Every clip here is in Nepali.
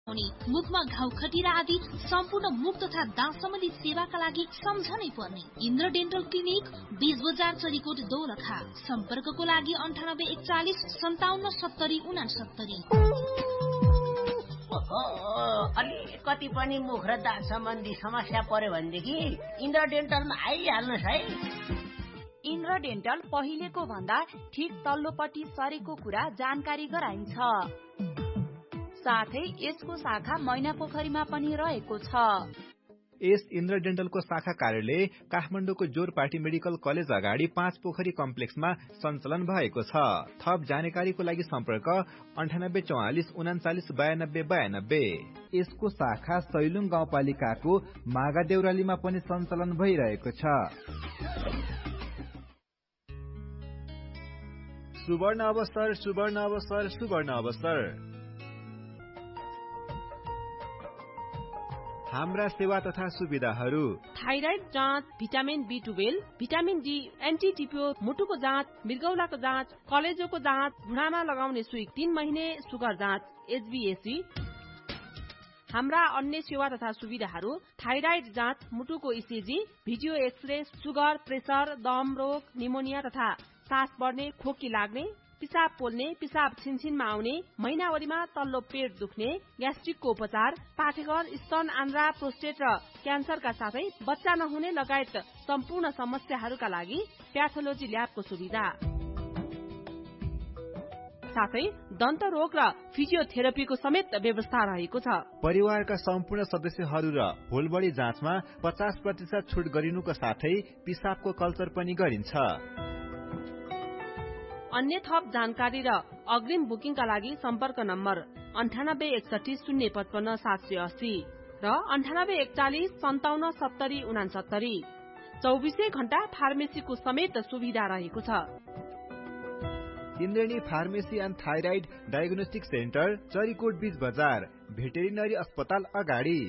मुखमा घाउ खटिरा आदि सम्पूर्ण मुख तथा दाँत सम्बन्धी सेवाका लागि सम्झनै पर्ने इन्द्र डेन्टल क्लिनिक 20 बजार चरीकोट दोलखा। सम्पर्कको लागि 9841577069। अलिकति पनि मुख र दाँत सम्बन्धी समस्या पर्यो भनेदेखि इन्द्र डेन्टलमा आइहाल्नुहोस् है। इन्द्र डेन्टल पहिलेको भन्दा ठिक तल्लोपट्टि सरेको कुरा जानकारी गराइन्छ। साथै यसको शाखा मैनापोखरीमा पनि रहेको छ। यस इन्द्र डेन्टलको शाखा कार्यालय काठमाडौँको जोरपाटी मेडिकल कलेज अगाडि 5 पोखरी कम्प्लेक्समा सञ्चालन भएको छ। थप जानकारीको लागि सम्पर्क 9844399292। यसको शाखा सैलुङ गाउँपालिकाको मागादेउरालीमा पनि सञ्चालन भइरहेको छ। सुवर्ण अवसर, सुवर्ण अवसर, सुवर्ण अवसर। हाम्रा सेवा तथा सुविधाहरू: थाइराइड जाँच, vitamin B12, vitamin D, anti टिपियो, मुटुको जाँच, मृगौलाको जाँच, कलेजोको जाँच, घुँडामा लगाउने सुई 3 महिने, सुगर जाँच, HbA1c। हाम्रा अन्य सेवा तथा सुविधाहरू: थाइराइड जाँच, मुटुको ECG, video x-ray, sugar, pressure, दम रोग, निमोनिया तथा सास बढ्ने, खोकी लाग्ने, पिसाब पोल्ने, पिसाब छिनछिनमा आउने, महिनावरीमा तल्लो पेट दुख्ने, ग्यास्ट्रिकको उपचार, पाठेघर, स्तन, आन्द्रा, प्रोस्टेट र क्यान्सरका साथै बच्चा नहुने लगायत सम्पूर्ण समस्याहरूका लागि प्याथोलोजी ल्याबको सुविधा। साथै दन्त रोग र फिजियोथेरापीको समेत व्यवस्था रहेको छ। परिवारका सम्पूर्ण सदस्यहरू र होल बडी जाँचमा 50% छुट गरिनुको साथै पिसाबको कल्चर पनि गरिन्छ। अन्य थप जानकारी र अग्रिम बुकिङका लागि सम्पर्क नम्बर 9861 055 780 र 9841 577069। 24 घण्टा फार्मेसीको समेत सुविधा रहेको छ। Indrani pharmacy and thyroid diagnostic centre, Charikot 20 बजार, भेटेरिनरी अस्पताल अगाडि।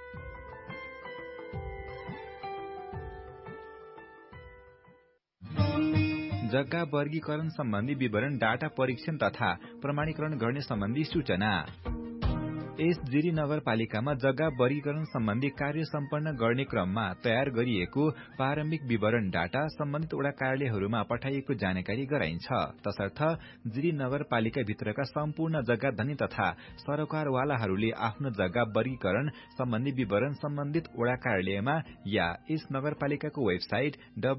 जग्गा वर्गीकरण सम्बन्धी विवरण डाटा परीक्षण तथा प्रमाणीकरण गर्ने सम्बन्धी सूचना। यस जिरी नगरपालिकामा जग्गा वर्गीकरण सम्बन्धी कार्य सम्पन्न गर्ने क्रममा तयार गरिएको प्रारम्भिक विवरण डाटा सम्बन्धित वडा कार्यालयहरूमा पठाइएको जानकारी गराइन्छ। तसर्थ जिरी नगरपालिका भित्रका सम्पूर्ण जग्गा धनी तथा सरोकारवालाहरूले आफ्नो जग्गा वर्गीकरण सम्बन्धी विवरण सम्बन्धित वडा कार्यालयमा या यस नगरपालिकाको वेबसाइट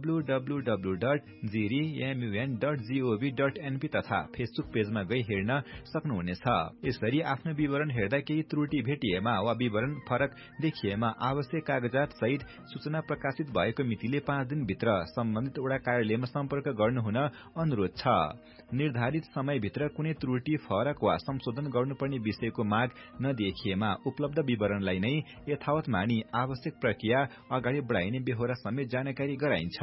www.jirimun.gov.np तथा फेसबुक पेजमा गई हेर्न सक्नुहुनेछ। यसरी आफ्नो विवरण हेर्दा केही त्रुटि भेटिएमा वा विवरण फरक देखिएमा आवश्यक कागजात सहित सूचना प्रकाशित भएको मितिले 5 दिनभित्र सम्बन्धित वडा कार्यालयमा सम्पर्क गर्नुहुन अनुरोध छ। निर्धारित समयभित्र कुनै त्रुटि, फरक वा संशोधन गर्नुपर्ने विषयको माग नदेखिएमा उपलब्ध विवरणलाई नै यथावत मानी आवश्यक प्रक्रिया अगाडि बढाइने बेहोरा समेत जानकारी गराइन्छ।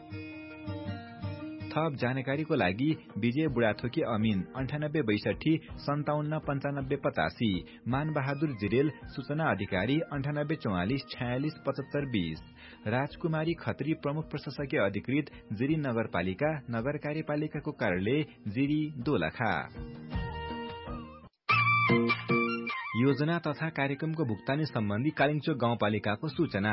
थप जानकारीको लागि विजय बुढाथोकी अमिन 9862 57 95 85, मानबहादुर जिरेल सूचना अधिकारी 9844 46 75 20, राजकुमारी खत्री प्रमुख प्रशासकीय अधिकृत जिरी नगरपालिका नगर कार्यपालिकाको कार्यालय जिरी दोलखा। योजना तथा कार्यक्रमको भुक्तानी सम्बन्धी कालिङचोक गाउँपालिकाको सूचना।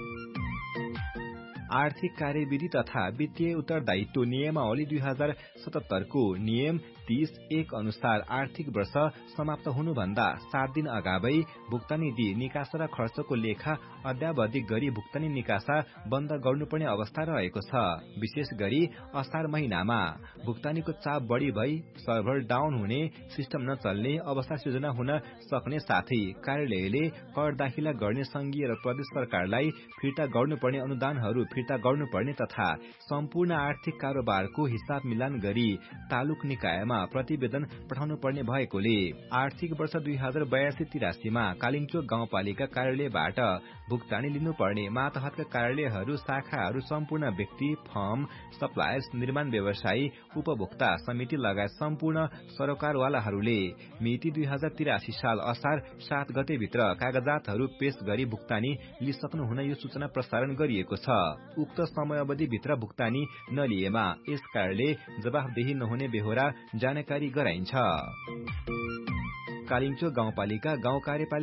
आर्थिक कार्यविधि तथा वित्तीय उत्तरदायित्व नियमावली 2077 को नियम 30(1) अनुसार आर्थिक वर्ष समाप्त हुनुभन्दा 7 दिन अगावै भुक्तानी दिई निकासा र खर्चको लेखा अद्यावधिक गरी भुक्तानी निकासा बन्द गर्नुपर्ने अवस्था रहेको छ। विशेष गरी असार महिनामा भुक्तानीको चाप बढी भई सर्भर डाउन हुने, सिस्टम नचल्ने अवस्था सृजना हुन सक्ने साथै कार्यालयले कर दाखिला गर्ने संघीय र प्रदेश सरकारलाई फिर्ता गर्नुपर्ने अनुदानहरू फिर्ता गर्नुपर्ने तथा सम्पूर्ण आर्थिक कारोबारको हिसाब मिलान गरी तालुक निकायमा प्रतिवेदन पठाउनु पर्ने भएकोले आर्थिक वर्ष 2082-83 मा कालिङचोक गाउँपालिका कार्यालयबाट भुक्तानी लिनुपर्ने मातहतका कार्यालयहरू, शाखाहरू, सम्पूर्ण व्यक्ति, फर्म, सप्लायर्स, निर्माण व्यवसायी, उपभोक्ता समिति लगायत सम्पूर्ण सरोकारवालाहरूले मिति 2083 साल असार 7 गते भित्र कागजातहरू पेश गरी भुक्तानी लिइसक्नु हुन यो सूचना प्रसारण गरिएको छ। उक्त समयावधि भित्र भुक्तानी नलिएमा यस कार्यालय जवाफदेही नहुने बेहोरा जानकारी गराइन्छ। कालिङचोक गाउँपालिका गाउँ कार्यपालिका